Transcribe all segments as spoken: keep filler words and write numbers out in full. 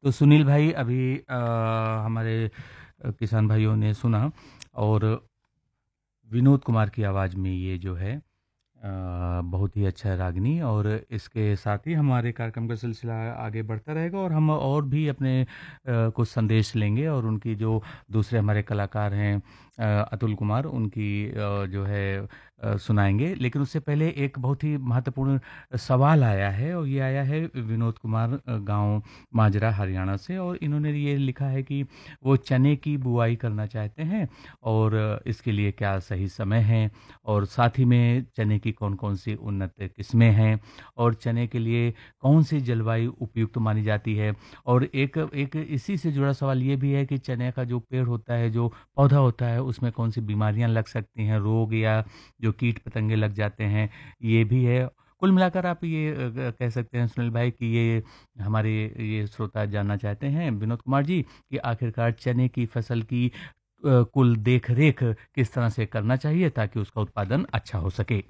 तो सुनील भाई अभी अ, हमारे अ, किसान भाइयों ने सुना और विनोद कुमार की आवाज़ में ये जो है अ, बहुत ही अच्छा है रागनी। और इसके साथ ही हमारे कार्यक्रम का सिलसिला आगे बढ़ता रहेगा और हम और भी अपने अ, कुछ संदेश लेंगे और उनकी जो दूसरे हमारे कलाकार हैं अ, अतुल कुमार उनकी अ, जो है अ, सुनाएंगे। लेकिन उससे पहले एक बहुत ही महत्वपूर्ण सवाल आया है और ये आया है विनोद कुमार अ, गांव माजरा हरियाणा से। और इन्होंने ये लिखा है कि वो चने की बुआई करना चाहते हैं और अ, इसके लिए क्या सही समय है और साथ ही में चने की कौन-कौन सी उन्नत किस्में हैं और चने के लिए कौन सी जलवायु उपयुक्त मानी जाती है। और एक एक इसी से जुड़ा सवाल ये भी है कि चने का जो पेड़ होता है, जो पौधा होता है, उसमें कौन सी बीमारियां लग सकती हैं, रोग या जो कीट पतंगे लग जाते हैं, ये भी है। कुल मिलाकर आप ये अ, ग- कह सकते हैं सुनील भाई कि ये हमारे ये श्रोता जानना चाहते हैं विनोद कुमार जी कि आखिरकार चने की फसल की अ, कुल देख-रेख किस तरह से करना चाहिए ताकि उसका उत्पादन अच्छा हो सके?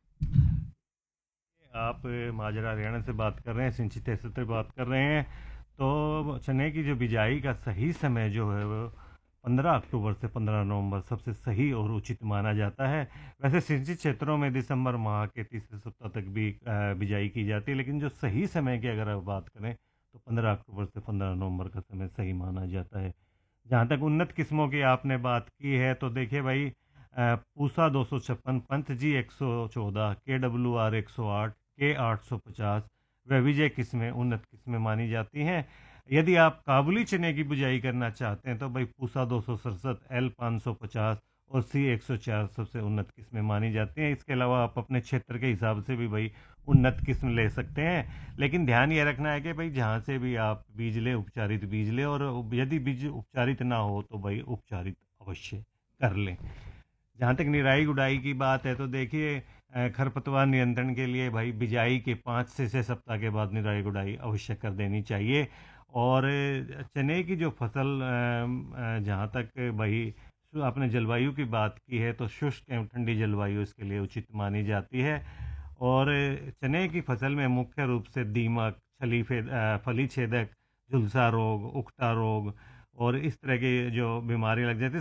आप माजरा हरियाणा से बात कर रहे हैं, सिंचित से बात कर रहे हैं। तो चने की जो बिजाई का सही समय जो है वो पंद्रह अक्टूबर से पंद्रह नवंबर सबसे सही और उचित माना जाता है। वैसे सिंचित क्षेत्रों में दिसंबर माह के तीसरे सप्ताह तक भी अ, बिजाई की जाती है, लेकिन जो सही समय की अगर आप बात करें तो पंद्रह अक्टूबर से पंद्रह नवंबर का समय सही माना जाता है। जहाँ तक उन्नत किस्मों की आपने बात की है तो देखिए भाई, अ, पूसा दो सौ छप्पन, पंत जी एक सौ चौदह, के डब्ल्यू आर एक सौ आठ, के आठ सौ पचास, व विजय किस्में उन्नत किस्में मानी जाती हैं। यदि आप काबुली चने की बुआई करना चाहते हैं तो भाई पूसा दो सौ सड़सठ, एल पाँच सौ पचास और सी एक सौ चार सबसे उन्नत किस्में मानी जाती हैं। इसके अलावा आप अपने क्षेत्र के हिसाब से भी भाई उन्नत किस्म ले सकते हैं, लेकिन ध्यान ये रखना है कि भाई जहाँ से भी आप बीज लें उपचारित बीज लें, और यदि बीज उपचारित ना हो तो भाई उपचारित अवश्य कर लें। जहाँ तक निराई गुड़ाई की बात है तो देखिए, अ, खरपतवार नियंत्रण के लिए भाई बिजाई के पाँच से छः सप्ताह के बाद निराई गुड़ाई अवश्य कर देनी चाहिए। और अ, चने की जो फसल, अ, अ, जहाँ तक भाई जो आपने जलवायु की बात की है तो शुष्क एवं ठंडी जलवायु इसके लिए उचित मानी जाती है। और अ, चने की फसल में मुख्य रूप से दीमक, छली फे अ, फली छेदक, झुलसा रोग, उकटा रोग और इस तरह की जो बीमारी लग जाती है